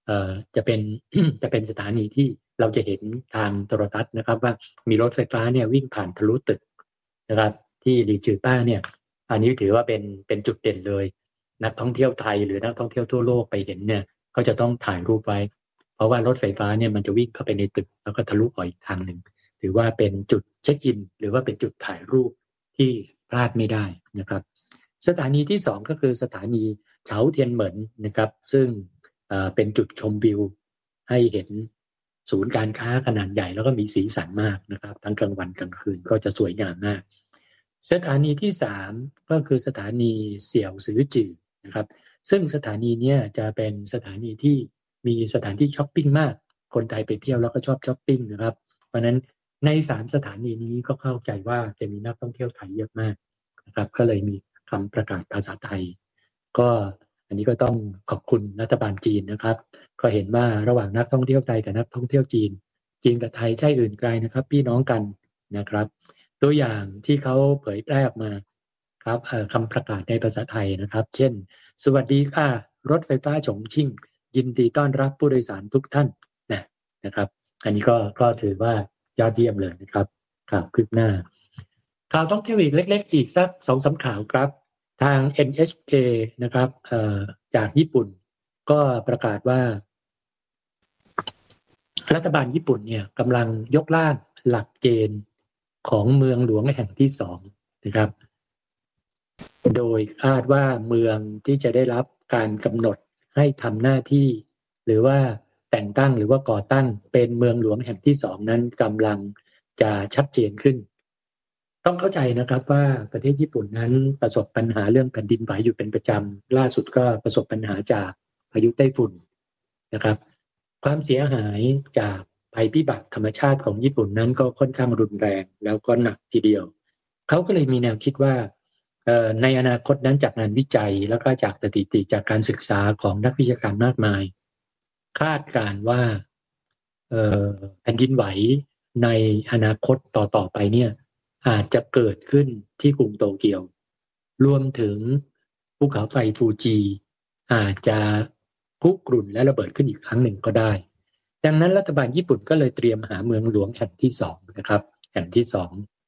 จะเป็น จะเป็นสถานีที่เราจะเห็นทางโทรทัศน์นะครับว่ามีรถไฟฟ้าเนี่ยวิ่งผ่านทะลุตึกนะครับที่หลีจือป้าเนี่ยอันนี้ถือว่าเป็นจุดเด่นเลยนักท่องเที่ยวไทยหรือนักท่องเที่ยวทั่วโลกไปเห็นเนี่ยก็จะต้องถ่ายรูปไว้เพราะว่ารถไฟฟ้าเนี่ยมันจะวิ่งเข้าไปในตึกแล้วก็ทะลุออกอีกทางหนึ่งถือว่าเป็นจุดเช็คอินหรือว่าเป็นจุดถ่ายรูปที่พลาดไม่ได้นะครับสถานีที่2ก็คือสถานีเฉาเทียนเหมินนะครับซึ่งเป็นจุดชมวิวให้เห็นศูนย์การค้าขนาดใหญ่แล้วก็มีสีสันมากนะครับทั้งกลางวันกลางคืนก็จะสวยงามมากสถานีที่3ก็คือสถานีเสี่ยวซือจื่อนะครับซึ่งสถานีนี้จะเป็นสถานีที่มีสถานที่ช้อปปิ้งมากคนไทยไปเที่ยวแล้วก็ชอบช้อปปิ้งนะครับเพราะนั้นใน3สถานีนี้ก็เข้าใจว่าจะมีนักท่องเที่ยวไทยเยอะมากนะครับก็เลยมีคำประกาศภาษาไทยก็อันนี้ก็ต้องขอบคุณรัฐบาลจีนนะครับก็เห็นว่าระหว่างนักท่องเที่ยวไทยกับนักท่องเที่ยวจีนกับไทยใช่อื่นไกลนะครับพี่น้องกันนะครับตัวอย่างที่เขาเผยแพร่ออกมาครับคำประกาศในภาษาไทยนะครับเช่นสวัสดีค่ะรถไฟฟ้าฉงชิ่งยินดีต้อนรับผู้โดยสารทุกท่านนะครับอันนี้ก็ถือว่ายอดเยี่ยมเลยนะครับข่าวคืบหน้าข่าวท่องเที่ยวอีกเล็กๆอีกสัก 2-3 ข่าวครับทาง NHK นะครับจากญี่ปุ่นก็ประกาศว่ารัฐบาลญี่ปุ่นเนี่ยกำลังยกร่างหลักเกณฑ์ของเมืองหลวงแห่งที่2นะครับโดยคาดว่าเมืองที่จะได้รับการกำหนดให้ทำหน้าที่หรือว่าแต่งตั้งหรือว่าก่อตั้งเป็นเมืองหลวงแห่งที่2นั้นกำลังจะชัดเจนขึ้นต้องเข้าใจนะครับว่าประเทศญี่ปุ่นนั้นประสบปัญหาเรื่องแผ่นดินไหวอยู่เป็นประจำล่าสุดก็ประสบปัญหาจากพายุไต้ฝุ่นนะครับความเสียหายจากภัยพิบัติธรรมชาติของญี่ปุ่นนั้นก็ค่อนข้างรุนแรงแล้วก็หนักทีเดียวเขาก็เลยมีแนวคิดว่าในอนาคตนั้นจากงานวิจัยแล้วก็จากสถิติจากการศึกษาของนักวิชาการมากมายคาดการณ์ว่าแผ่นดินไหวในอนาคตต่อไปเนี่ยอาจจะเกิดขึ้นที่กรุงโตเกียวรวมถึงภูเขาไฟฟูจิอาจจะคุกรุ่นและระเบิดขึ้นอีกครั้งหนึ่งก็ได้ดังนั้นรัฐบาลญี่ปุ่นก็เลยเตรียมหาเมืองหลวงแห่งที่2นะครับแห่งที่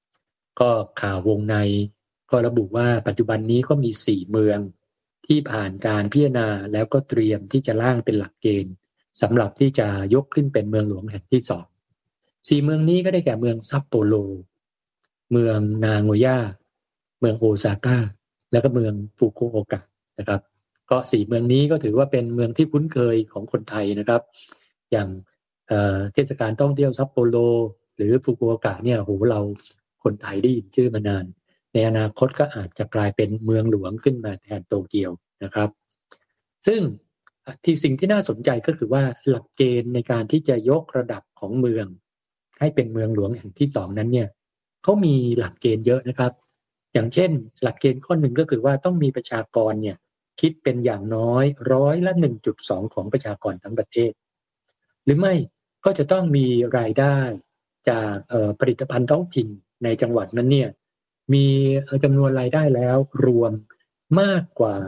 2ก็ข่าววงในก็ระบุว่าปัจจุบันนี้ก็มี4เมืองที่ผ่านการพิจารณาแล้วก็เตรียมที่จะร่างเป็นหลักเกณฑ์สำหรับที่จะยกขึ้นเป็นเมืองหลวงแห่งที่2 4เมืองนี้ก็ได้แก่เมืองซัปโปโรเมืองนาโงย่าเมืองโอซาก้าแล้วก็เมืองฟุกุโอกะนะครับก็4เมืองนี้ก็ถือว่าเป็นเมืองที่คุ้นเคยของคนไทยนะครับอย่างเทศกาลท่องเที่ยวซัปโปโรหรือฟุกุโอกะเนี่ยโหเราคนไทยได้ยินชื่อมานานในอนาคตก็อาจจะกลายเป็นเมืองหลวงขึ้นมาแทนโตเกียวนะครับซึ่งสิ่งที่น่าสนใจก็คือว่าหลักเกณฑ์ในการที่จะยกระดับของเมืองให้เป็นเมืองหลวงแห่งที่2นั้นเนี่ยเขามีหลักเกณฑ์เยอะนะครับอย่างเช่นหลักเกณฑ์ข้อหนึ่งก็คือว่าต้องมีประชากรเนี่ยคิดเป็นอย่างน้อย100% ของประชากรทั้งประเทศหรือไม่ก็จะต้องมีรายได้จากผลิตภัณฑ์ท้องถิ่นในจังหวัดนั้นเนี่ยมีจำนวนรายได้แล้วรวมมากกว่า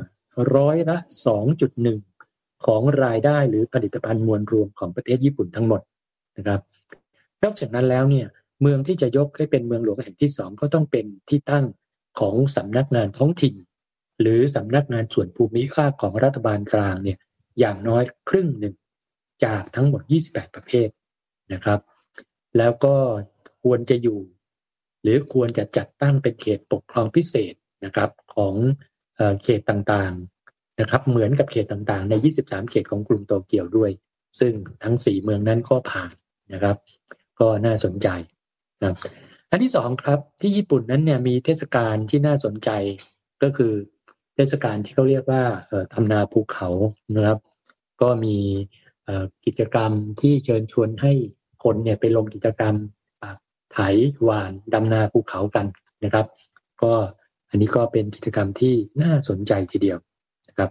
2.1%ของรายได้หรือผลิตภัณฑ์มวลรวมของประเทศญี่ปุ่นทั้งหมดนะครับนอกจากนั้นแล้วเนี่ยเมืองที่จะยกให้เป็นเมืองหลวงแห่งที่2ก็ต้องเป็นที่ตั้งของสำนักงานท้องถิ่นหรือสำนักงานส่วนภูมิภาคของรัฐบาลกลางเนี่ยอย่างน้อยครึ่งหนึ่งจากทั้งหมด28ประเภทนะครับแล้วก็ควรจะอยู่หรือควรจะจัดตั้งเป็นเขตปกครองพิเศษนะครับของเขตต่างๆนะครับเหมือนกับเขตต่างๆใน23เขตของกรุงโตเกียวด้วยซึ่งทั้ง4เมืองนั้นก็ผ่านนะครับก็น่าสนใจนะอันที่2ครับที่ญี่ปุ่นนั้นเนี่ยมีเทศกาลที่น่าสนใจก็คือเทศกาลที่เขาเรียกว่าทำนาภูเขานะครับก็มีกิจกรรมที่เชิญชวนให้คนเนี่ยไปลงกิจกรรมไถหว่านดำนาภูเขากันนะครับก็อันนี้ก็เป็นกิจกรรมที่น่าสนใจทีเดียวนะครับ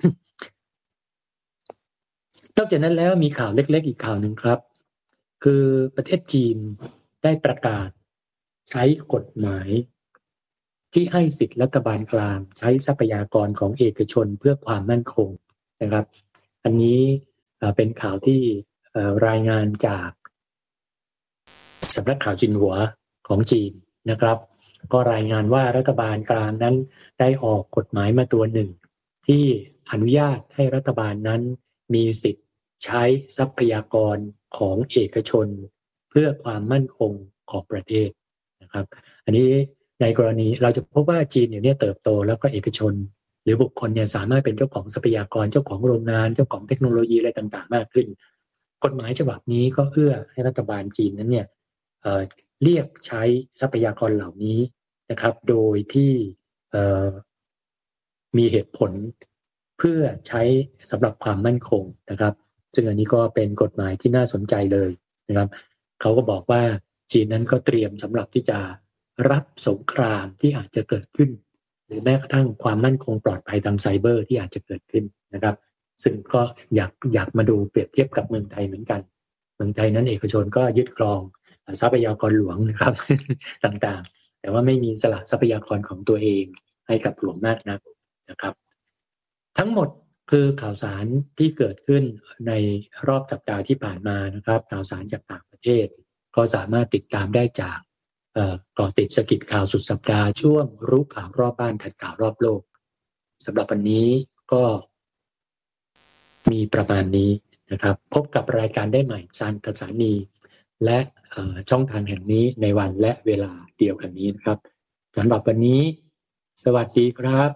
นอกจากนั้นแล้วมีข่าวเล็กๆอีกข่าวหนึ่งครับคือประเทศจีนได้ประกาศใช้กฎหมายที่ให้สิทธิรัฐบาลกลางใช้ทรัพยากรของเอกชนเพื่อความมั่นคงนะครับอันนี้เป็นข่าวที่รายงานจากสำนักข่าวจินหัวของจีนนะครับก็รายงานว่ารัฐบาลกลางนั้นได้ออกกฎหมายมาตัวหนึ่งที่อนุญาตให้รัฐบาลนั้นมีสิทธิ์ใช้ทรัพยากรของเอกชนเพื่อความมั่นคงของประเทศนะครับอันนี้ในกรณีเราจะพบว่าจีนอยู่เนี่ยเติบโตแล้วก็เอกชนหรือบุคคลเนี่ยสามารถเป็นเจ้าของทรัพยากรเจ้าของโรงงานเจ้าของเทคโนโลยีอะไรต่างๆมากขึ้นกฎหมายฉบับนี้ก็เอื้อให้รัฐบาลจีนนั้นเนี่ยเรียกใช้ทรัพยากรเหล่านี้นะครับโดยที่มีเหตุผลเพื่อใช้สำหรับความมั่นคงนะครับซึ่งอันนี้ก็เป็นกฎหมายที่น่าสนใจเลยนะครับเขาก็บอกว่าจีนนั้นก็เตรียมสำหรับที่จะรับสงครามที่อาจจะเกิดขึ้นหรือแม้กระทั่งความมั่นคงปลอดภัยทางไซเบอร์ที่อาจจะเกิดขึ้นนะครับซึ่งก็อยากมาดูเปรียบเทียบกับเมืองไทยเหมือนกันเมืองไทยนั้นเอกชนก็ยึดครองทรัพยากรหลวงนะครับ ต่างๆแต่ว่าไม่มีสละทรัพยากรของตัวเองให้กับหลวงมากนักนะครับทั้งหมดคือข่าวสารที่เกิดขึ้นในรอบสัปดาห์ที่ผ่านมานะครับข่าวสารจากต่างประเทศก็สามารถติดตามได้จากเกาะติดสกิดข่าวสุดสัปดาห์ช่วงรู้ข่าวรอบบ้านทันข่าวรอบโลกสำหรับวันนี้ก็มีประมาณนี้นะครับพบกับรายการได้ใหม่ทางสถานีและช่องทางแห่งนี้ในวันและเวลาเดียวกันนี้นะครับสำหรับวันนี้สวัสดีครับ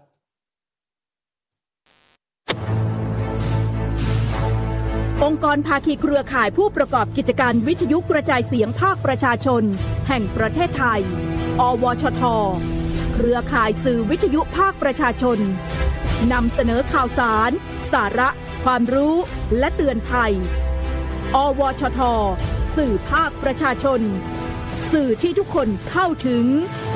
องค์กรภาคีเครือข่ายผู้ประกอบกิจการวิทยุกระจายเสียงภาคประชาชนแห่งประเทศไทยอวชท.เครือข่ายสื่อวิทยุภาคประชาชนนำเสนอข่าวสารสาระความรู้และเตือนภัยอวชท.สื่อภาคประชาชนสื่อที่ทุกคนเข้าถึง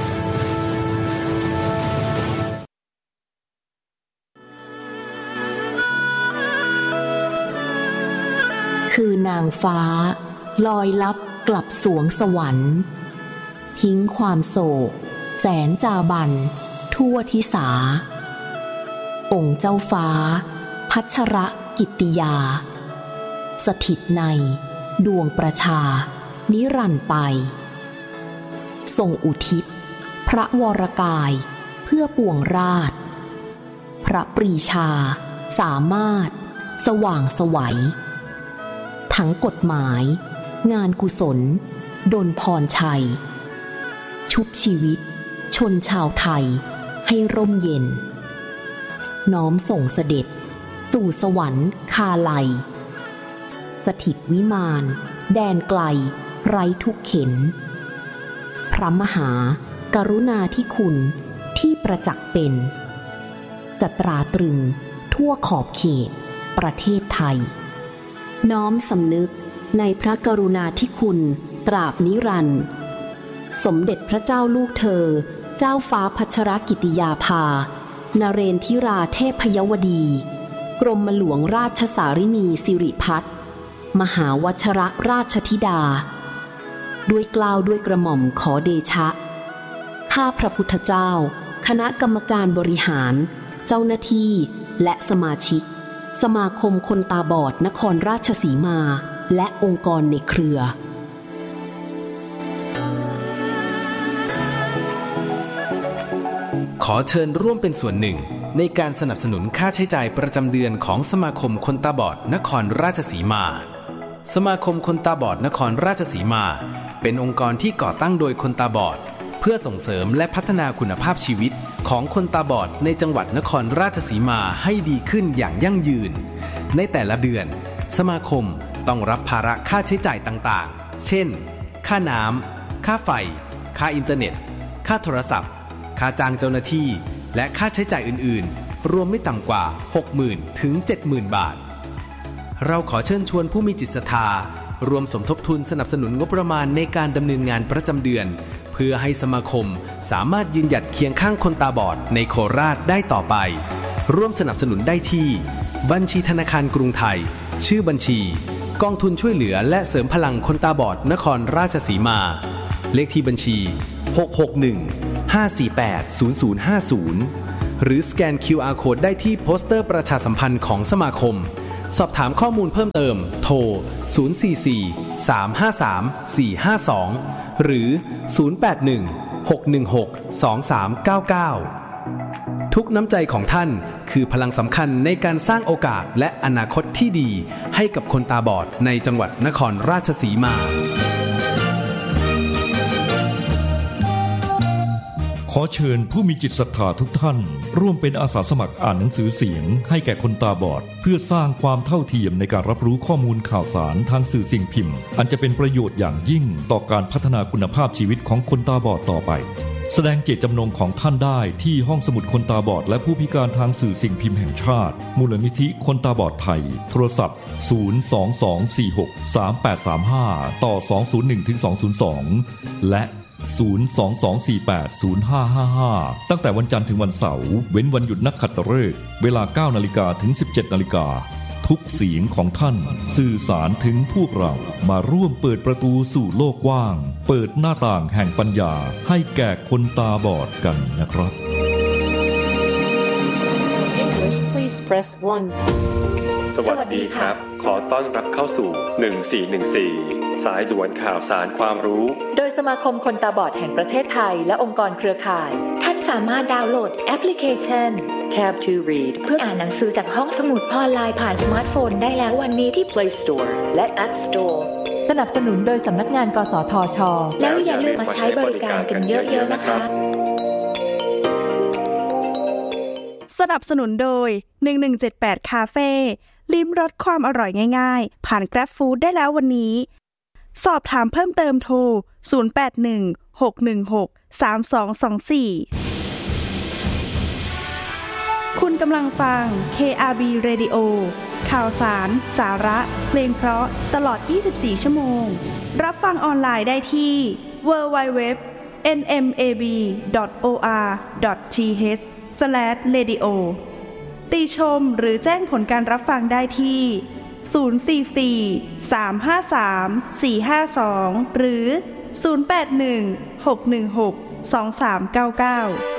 คือนางฟ้าลอยลับกลับสวงสวรรค์ทิ้งความโศกแสนจาบันทั่วทิสาองค์เจ้าฟ้าพัชรกิตติยาสถิตในดวงประชานิรันดร์ไปทรงอุทิศพระวรกายเพื่อปวงราชพระปรีชาสามารถสว่างไสวทั้งกฎหมายงานกุศลดลพรชัยชุบชีวิตชนชาวไทยให้ร่มเย็นน้อมส่งเสด็จสู่สวรรค์คาไลสถิตวิมานแดนไกลไร้ทุกเข็ญพระมหากรุณาธิคุณที่ประจักษ์เป็นจะตราตรึงทั่วขอบเขตประเทศไทยน้อมสำนึกในพระกรุณาธิคุณตราบนิรันดร์สมเด็จพระเจ้าลูกเธอเจ้าฟ้าพัชรกิติยาภานเรนทิราเทพยวดีกรมหลวงราชสารินีสิริพัฒน์มหาวชรราชธิดาด้วยเกล้าด้วยกระหม่อมขอเดชะข้าพระพุทธเจ้าคณะกรรมการบริหารเจ้าหน้าที่และสมาชิกสมาคมคนตาบอดนครราชสีมาและองค์กรในเครือขอเชิญร่วมเป็นส่วนหนึ่งในการสนับสนุนค่าใช้จ่ายประจำเดือนของสมาคมคนตาบอดนครราชสีมาสมาคมคนตาบอดนครราชสีมาเป็นองค์กรที่ก่อตั้งโดยคนตาบอดเพื่อส่งเสริมและพัฒนาคุณภาพชีวิตของคนตาบอดในจังหวัดนครราชสีมาให้ดีขึ้นอย่างยั่งยืนในแต่ละเดือนสมาคมต้องรับภาระค่าใช้จ่ายต่างๆเช่นค่าน้ำค่าไฟค่าอินเทอร์เน็ตค่าโทรศัพท์ค่าจ้างเจ้าหน้าที่และค่าใช้จ่ายอื่นๆรวมไม่ต่ำกว่า 60,000 ถึง 70,000 บาทเราขอเชิญชวนผู้มีจิตศรัทธารวมสมทบทุนสนับสนุนงบประมาณในการดำเนินงานประจำเดือนเพื่อให้สมาคมสามารถยืนหยัดเคียงข้างคนตาบอดในโคราชได้ต่อไปร่วมสนับสนุนได้ที่บัญชีธนาคารกรุงไทยชื่อบัญชีกองทุนช่วยเหลือและเสริมพลังคนตาบอดนครราชสีมาเลขที่บัญชี661-548-0050หรือสแกน QR Code ได้ที่โปสเตอร์ประชาสัมพันธ์ของสมาคมสอบถามข้อมูลเพิ่มเติมโทร044-353-452หรือ081-616-2399ทุกน้ำใจของท่านคือพลังสำคัญในการสร้างโอกาสและอนาคตที่ดีให้กับคนตาบอดในจังหวัดนครราชสีมาขอเชิญผู้มีจิตศรัทธาทุกท่านร่วมเป็นอาสาสมัครอ่านหนังสือเสียงให้แก่คนตาบอดเพื่อสร้างความเท่าเทียมในการรับรู้ข้อมูลข่าวสารทางสื่อสิ่งพิมพ์อันจะเป็นประโยชน์อย่างยิ่งต่อการพัฒนาคุณภาพชีวิตของคนตาบอดต่อไปแสดงเจตจำนงของท่านได้ที่ห้องสมุดคนตาบอดและผู้พิการทางสื่อสิ่งพิมพ์แห่งชาติมูลนิธิคนตาบอดไทยโทรศัพท์022463835ต่อ201-202และ022480555ตั้งแต่วันจันทร์ถึงวันเสาร์เว้นวันหยุดนักขัตฤกษ์เวลา 9:00 นถึง 17:00 นทุกเสียงของท่านสื่อสารถึงพวกเรามาร่วมเปิดประตูสู่โลกกว้างเปิดหน้าต่างแห่งปัญญาให้แก่คนตาบอดกันนะครับ English please press 1 สวัสดีครับขอต้อนรับเข้าสู่1414สายด่วนข่าวสารความรู้โดยสมาคมคนตาบอดแห่งประเทศไทยและองค์กรเครือข่ายท่านสามารถดาวน์โหลดแอปพลิเคชัน Tab to Read เพื่ออ่านหนังสือจากห้องสมุดออนไลน์ผ่านสมาร์ทโฟนได้แล้ววันนี้ที่ Play Store และ App Store สนับสนุนโดยสำนักงานกสทช.แล้วอย่าลืมมาใช้บริการกันเยอะๆนะคะสนับสนุนโดย1178คาเฟ่ลิ้มรสความอร่อยง่ายๆผ่าน Grab Food ได้แล้ววันนี้สอบถามเพิ่มเติมโทร08161634คุณกำลังฟัง KRB Radio ข่าวสารสาระเพลงเพราะตลอด24ชั่วโมงรับฟังออนไลน์ได้ที่ www.nmab.or.th/radio ติชมหรือแจ้งผลการรับฟังได้ที่044-353-452หรือ081-616-2399